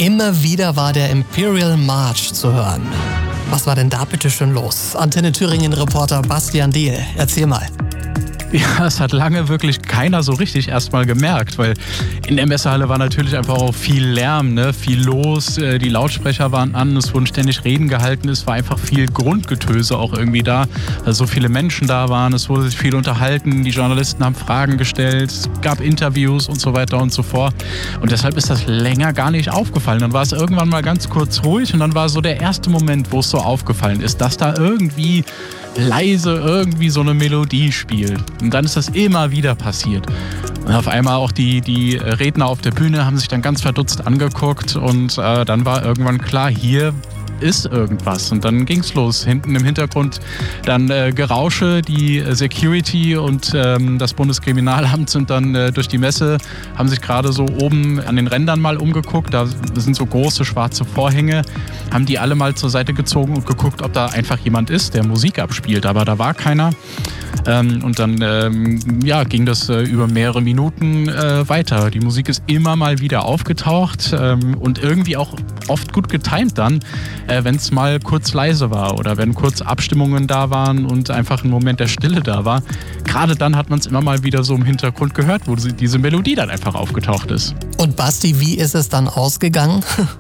Immer wieder war der Imperial March zu hören. Was war denn da bitte schön los? Antenne Thüringen-Reporter Bastian Diehl, erzähl mal. Ja, es hat lange wirklich keiner so richtig erstmal gemerkt, weil in der Messehalle war natürlich einfach auch viel Lärm, ne? Viel los, die Lautsprecher waren an, es wurden ständig Reden gehalten, es war einfach viel Grundgetöse auch irgendwie da, weil so viele Menschen da waren, es wurde sich viel unterhalten, die Journalisten haben Fragen gestellt, es gab Interviews und so weiter und so fort und deshalb ist das länger gar nicht aufgefallen. Dann war es irgendwann mal ganz kurz ruhig und dann war so der erste Moment, wo es so aufgefallen ist, dass da irgendwie leise irgendwie so eine Melodie spielt. Und dann ist das immer wieder passiert. Und auf einmal auch die Redner auf der Bühne haben sich dann ganz verdutzt angeguckt und dann war irgendwann klar, hier ist irgendwas. Und dann ging's los. Hinten im Hintergrund dann Gerausche, die Security und das Bundeskriminalamt sind dann durch die Messe, haben sich gerade so oben an den Rändern mal umgeguckt. Da sind so große schwarze Vorhänge, haben die alle mal zur Seite gezogen und geguckt, ob da einfach jemand ist, der Musik abspielt. Aber da war keiner. Und dann ging das über mehrere Minuten weiter. Die Musik ist immer mal wieder aufgetaucht und irgendwie auch oft gut getimt dann, wenn es mal kurz leise war oder wenn kurz Abstimmungen da waren und einfach ein Moment der Stille da war. Gerade dann hat man es immer mal wieder so im Hintergrund gehört, wo diese Melodie dann einfach aufgetaucht ist. Und Basti, wie ist es dann ausgegangen?